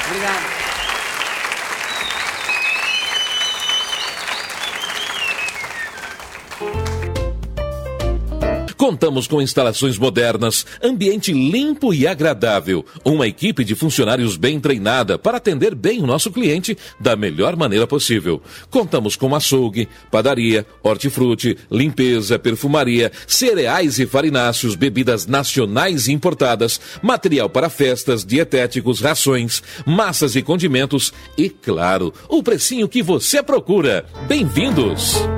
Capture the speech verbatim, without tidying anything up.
Obrigado. Contamos com instalações modernas, ambiente limpo e agradável, uma equipe de funcionários bem treinada para atender bem o nosso cliente da melhor maneira possível. Contamos com açougue, padaria, hortifruti, limpeza, perfumaria, cereais e farináceos, bebidas nacionais e importadas, material para festas, dietéticos, rações, massas e condimentos e, claro, o precinho que você procura. Bem-vindos!